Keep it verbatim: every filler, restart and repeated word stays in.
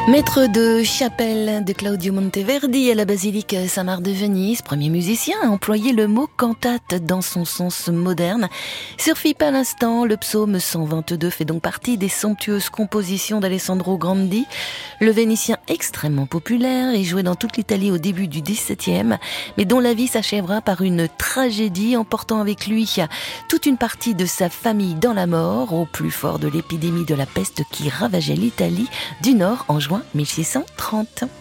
Maître de chapelle de Claudio Monteverdi à la basilique Saint-Marc de Venise, premier musicien à employer le mot cantate dans son sens moderne. Sur F I P à l'instant, le psaume cent vingt-deux fait donc partie des somptueuses compositions d'Alessandro Grandi. Le Vénitien extrêmement populaire et joué dans toute l'Italie au début du dix-septième, mais dont la vie s'achèvera par une tragédie emportant avec lui toute une partie de sa famille dans la mort au plus fort de l'épidémie de la peste qui ravageait l'Italie du Nord en juin mille six cent trente.